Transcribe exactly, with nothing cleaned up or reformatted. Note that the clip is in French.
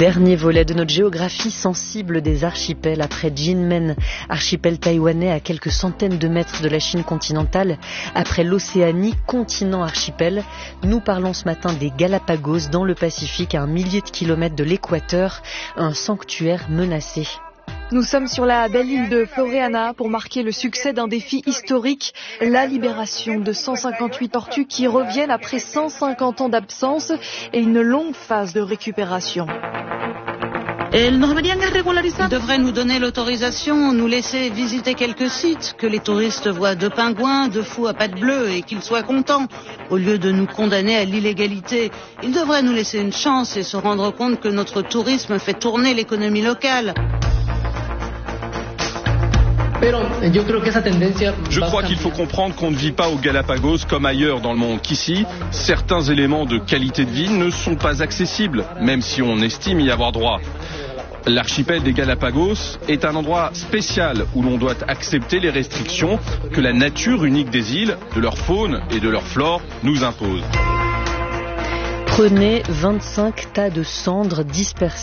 Dernier volet de notre géographie sensible des archipels. Après Jinmen, archipel taïwanais à quelques centaines de mètres de la Chine continentale, après l'Océanie, continent archipel, nous parlons ce matin des Galapagos dans le Pacifique, à un millier de kilomètres de l'équateur, un sanctuaire menacé. Nous sommes sur la belle île de Floreana pour marquer le succès d'un défi historique, la libération de cent cinquante-huit tortues qui reviennent après cent cinquante ans d'absence et une longue phase de récupération. Ils devraient nous donner l'autorisation, nous laisser visiter quelques sites, que les touristes voient deux pingouins, deux fous à pattes bleues et qu'ils soient contents. Au lieu de nous condamner à l'illégalité, ils devraient nous laisser une chance et se rendre compte que notre tourisme fait tourner l'économie locale. Je crois qu'il faut comprendre qu'on ne vit pas aux Galapagos comme ailleurs dans le monde, qu'ici, certains éléments de qualité de vie ne sont pas accessibles, même si on estime y avoir droit. L'archipel des Galapagos est un endroit spécial où l'on doit accepter les restrictions que la nature unique des îles, de leur faune et de leur flore nous impose. Prenez vingt-cinq tas de cendres dispersées